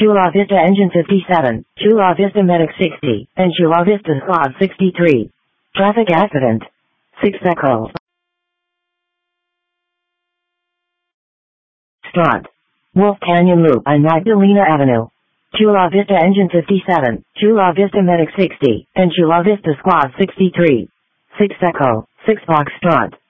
Chula Vista Engine 57, Chula Vista Medic 60, and Chula Vista Squad 63. Traffic accident. 6 Echo. Strut. Wolf Canyon Loop on Magdalena Avenue. Chula Vista Engine 57, Chula Vista Medic 60, and Chula Vista Squad 63. 6 Echo, 6 Foxtrot.